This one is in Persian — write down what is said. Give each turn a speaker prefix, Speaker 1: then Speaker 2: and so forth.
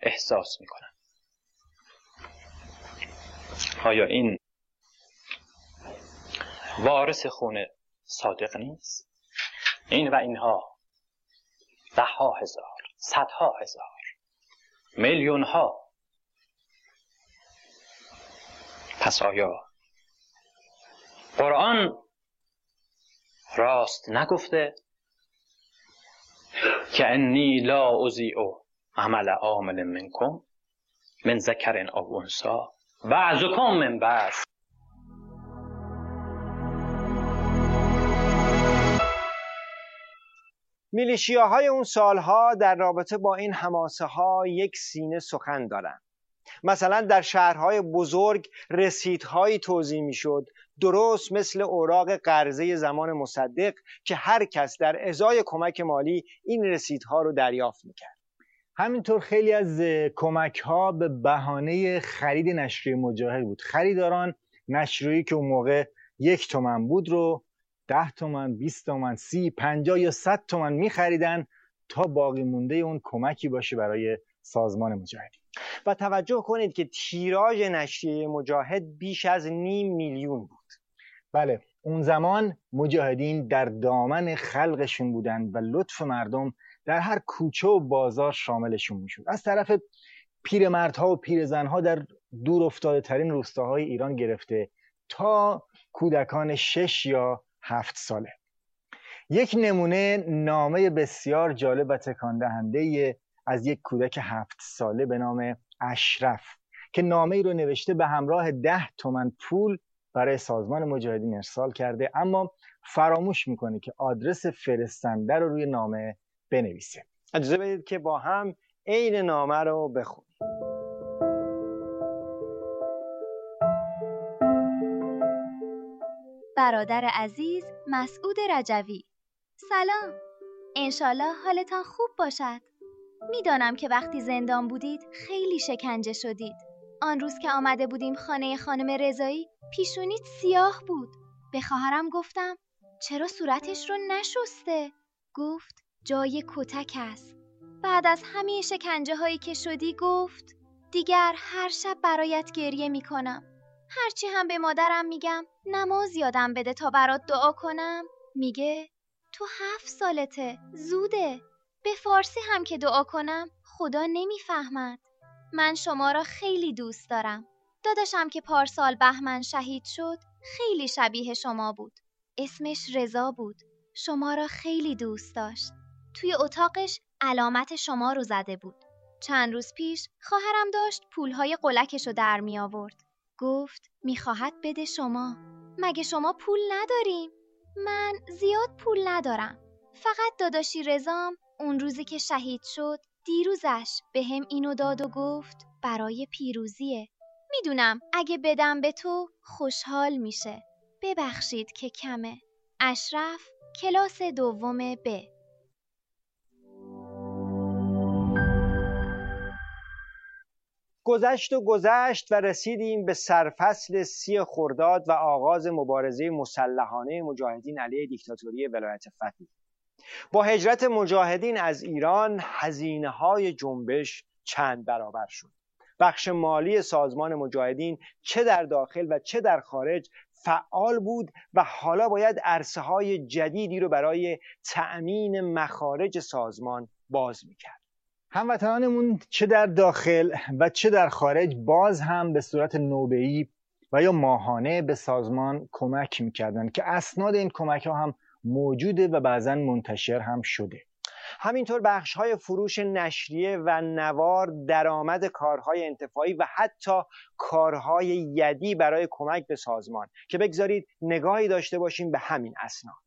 Speaker 1: احساس میکنن. آیا این وارث خون صادق نیست؟ این و اینها ده‌ها هزار، صدها هزار، میلیون ها. پس آیا قرآن راست نگفته که انی لا اضیع عمل عامل منکم من ذکر او انثی بعضکم من بعض؟
Speaker 2: میلیشیاهای اون سالها در رابطه با این حماسه ها یک سینه سخن دارن. مثلا در شهرهای بزرگ رسیدهایی توزیع میشد، درست مثل اوراق قرضه زمان مصدق، که هر کس در ازای کمک مالی این رسیدها رو دریافت میکرد.
Speaker 3: همینطور خیلی از کمک ها به بهانه خرید نشریه مجاهد بود. خریداران نشریه‌ای که اون موقع 1 تومن بود رو 10 تومن، 20 تومن، 30، 50 یا 100 تومن میخریدن تا باقی مونده اون کمکی باشه برای سازمان مجاهدین.
Speaker 2: و توجه کنید که تیراژ نشریه مجاهد بیش از 500,000 بود.
Speaker 3: بله، اون زمان مجاهدین در دامن خلقشون بودن و لطف مردم در هر کوچه و بازار شاملشون میشد. از طرف پیرمردها و پیرزنها در دور افتاده ترین روستاهای ایران گرفته تا کودکان 6 یا 7 ساله. یک نمونه نامه بسیار جالب و تکان دهنده از یک کودک 7 ساله به نام اشرف که نامه ای رو نوشته به همراه 10 تومن پول برای سازمان مجاهدین ارسال کرده، اما فراموش میکنه که آدرس فرستنده رو روی نامه بنویسه.
Speaker 2: اجازه بدید که با هم عین نامه رو بخونیم.
Speaker 4: برادر عزیز مسعود رجوی، سلام. انشالله حالتان خوب باشد. میدانم که وقتی زندان بودید خیلی شکنجه شدید. آن روز که آمده بودیم خانه خانم رضایی پیشونیت سیاه بود. به خواهرم گفتم چرا صورتش رو نشسته؟ گفت جای کتک است. بعد از همه شکنجه هایی که شدی گفت دیگر هر شب برایت گریه می کنم. هرچی هم به مادرم میگم نماز یادم بده تا برات دعا کنم، میگه تو 7 سالته، زوده. به فارسی هم که دعا کنم خدا نمیفهمد. من شما را خیلی دوست دارم. داداشم که پارسال بهمن شهید شد خیلی شبیه شما بود. اسمش رضا بود. شما را خیلی دوست داشت. توی اتاقش علامت شما رو زده بود. چند روز پیش خواهرم داشت پولهای قلکش رو در می آورد. گفت میخواهد بده شما. مگه شما پول نداریم؟ من زیاد پول ندارم. فقط داداشی رضام اون روزی که شهید شد دیروزش به هم اینو داد و گفت برای پیروزیه. میدونم اگه بدم به تو خوشحال میشه. ببخشید که کمه. اشرف، کلاس 2 ب.
Speaker 2: گذشت و رسیدیم به سرفصل 30 خرداد و آغاز مبارزه مسلحانه مجاهدین علیه دیکتاتوری ولایت فقیه. با هجرت مجاهدین از ایران هزینه‌های جنبش چند برابر شد. بخش مالی سازمان مجاهدین چه در داخل و چه در خارج فعال بود و حالا باید عرصه‌های جدیدی رو برای تأمین مخارج سازمان باز می‌کرد.
Speaker 3: هموطنانمون چه در داخل و چه در خارج باز هم به صورت نوبه‌ای و یا ماهانه به سازمان کمک می‌کردند که اسناد این کمک‌ها هم موجوده و بعضاً منتشر هم شده.
Speaker 2: همینطور بخش‌های فروش نشریه و نوار، درآمد کارهای انتفاعی و حتی کارهای یدی برای کمک به سازمان که بگذارید نگاهی داشته باشیم به همین اسناد.